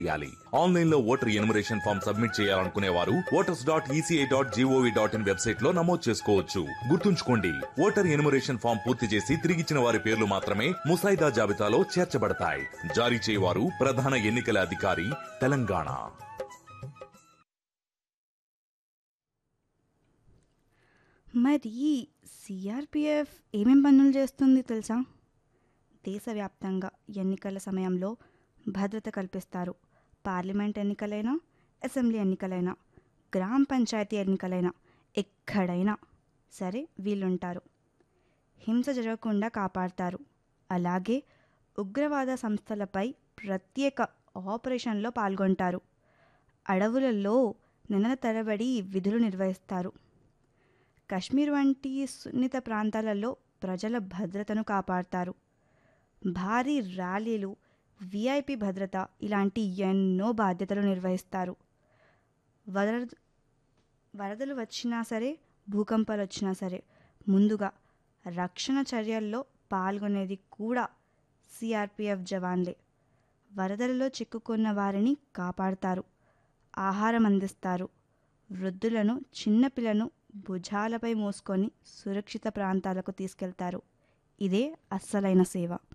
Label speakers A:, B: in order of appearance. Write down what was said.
A: చేయాలి. ఆన్లైన్ లో voter enumeration form submit చేయాలనుకునే వారు voters.eci.gov.in వెబ్సైట్ లో నమోదు చేసుకోవచ్చు. గుర్తుంచుకోండి, ఓటర్ ఎన్యుమరేషన్ ఫామ్ పూర్తి చేసి తిరిగిచ్చిన వారి పేర్లు మాత్రమే ముసాయిదా జాబితాలో చేర్చబడతాయి. జారీ చేయవారు ప్రధాన ఎన్నికల అధికారి, తెలంగాణ.
B: మరి సిఆర్పిఎఫ్ ఏమేం పనులు చేస్తుంది తెలుసా? దేశవ్యాప్తంగా ఎన్నికల సమయంలో భద్రత కల్పిస్తారు. పార్లమెంట్ ఎన్నికలైనా, అసెంబ్లీ ఎన్నికలైనా, గ్రామ పంచాయతీ ఎన్నికలైనా, ఎక్కడైనా సరే వీళ్ళుంటారు. హింస జరగకుండా కాపాడతారు. అలాగే ఉగ్రవాద సంస్థలపై ప్రత్యేక ఆపరేషన్లో పాల్గొంటారు. అడవులలో నెలల తరబడి విధులు నిర్వహిస్తారు. కశ్మీర్ వంటి సున్నిత ప్రాంతాలలో ప్రజల భద్రతను కాపాడతారు. భారీ ర్యాలీలు, విఐపి భద్రత ఇలాంటి ఎన్నో బాధ్యతలు నిర్వహిస్తారు. వరదలు వచ్చినా సరే, భూకంపాలు వచ్చినా సరే ముందుగా రక్షణ చర్యల్లో పాల్గొనేది కూడా సిఆర్పిఎఫ్ జవాన్లే. వరదలలో చిక్కుకున్న వారిని కాపాడతారు, ఆహారం అందిస్తారు. వృద్ధులను, చిన్నపిల్లను భుజాలపై మోసుకొని సురక్షిత ప్రాంతాలకు తీసుకెళ్తారు. ఇదే అస్సలైన సేవ.